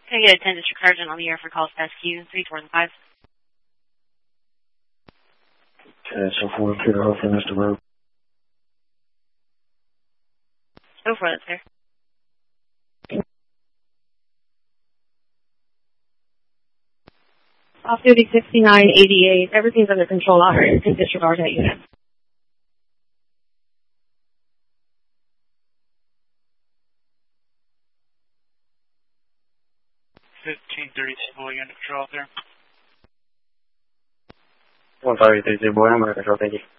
Can I get a 10 District Sergeant on the air for calls past Q, 345? So 4 clear off for Mr. Road. Go for it, sir. Off-duty 6988. Everything's under control. Operator, please disregard that unit. 1532 unit control out there. 1532 boy, I'm under control, thank you.